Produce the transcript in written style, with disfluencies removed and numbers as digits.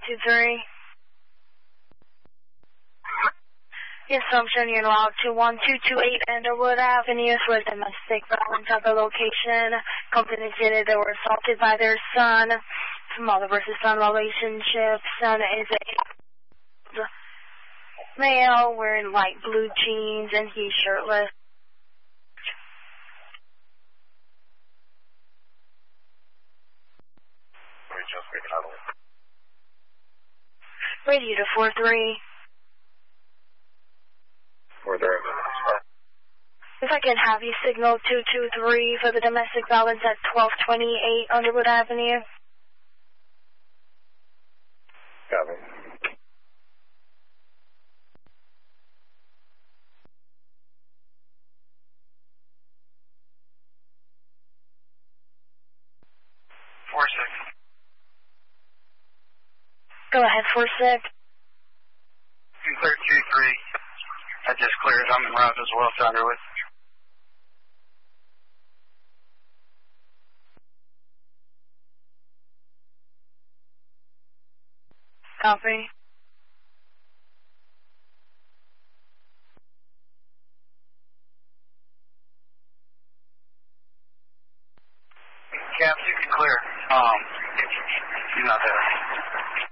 223. Yes, so I'm showing you in log 21228 Underwood Avenue with domestic violence at the location. Company stated they were assaulted by their son. Mother versus son relationship. Son is a male wearing light blue jeans and he's shirtless. Radio to 43. 43. If I can have you signal 223 for the domestic violence at 1228 Underwood Avenue. Copy. Go ahead, 46. Clear 2-3. I just cleared. I'm in route as well to Underwood. Copy. Caps, you can clear. You're not there.